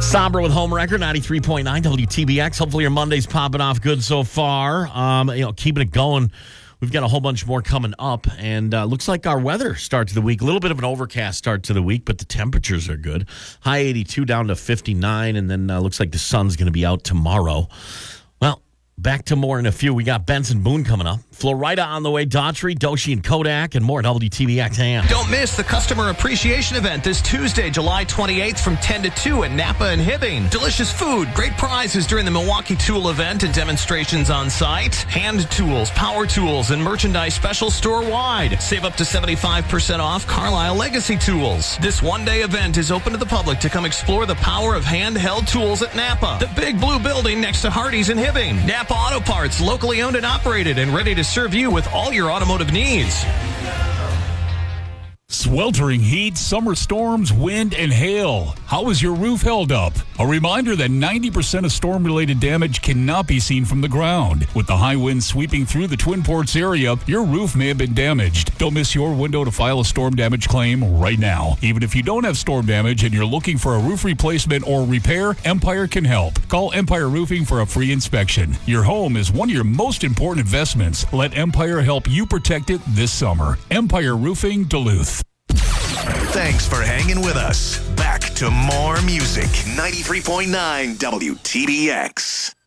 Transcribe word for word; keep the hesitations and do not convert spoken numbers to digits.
Sabra with Home Record, ninety-three point nine W T B X. Hopefully your Monday's popping off good so far. Um, you know, keeping it going. We've got a whole bunch more coming up, and uh, looks like our weather start to the week. A little bit of an overcast start to the week, but the temperatures are good. High eighty-two down to fifty-nine, and then uh, looks like the sun's going to be out tomorrow. Well, back to more in a few. We got Benson Boone coming up. Florida on the way, Daughtry, Doshi, and Kodak, and more at W T B X A M. Don't miss the Customer Appreciation Event this Tuesday, July twenty-eighth from ten to two at Napa and Hibbing. Delicious food, great prizes during the Milwaukee Tool Event and demonstrations on site. Hand tools, power tools, and merchandise specials store-wide. Save up to seventy-five percent off Carlisle Legacy Tools. This one-day event is open to the public to come explore the power of handheld tools at Napa. The big blue building next to Hardee's in Hibbing. Napa Auto Parts, locally owned and operated and ready to serve you with all your automotive needs. Sweltering heat, summer storms, wind, and hail. How is your roof held up? A reminder that ninety percent of storm-related damage cannot be seen from the ground. With the high winds sweeping through the Twin Ports area, your roof may have been damaged. Don't miss your window to file a storm damage claim right now. Even if you don't have storm damage and you're looking for a roof replacement or repair, Empire can help. Call Empire Roofing for a free inspection. Your home is one of your most important investments. Let Empire help you protect it this summer. Empire Roofing, Duluth. Thanks for hanging with us. Back to more music. ninety-three point nine W T B X.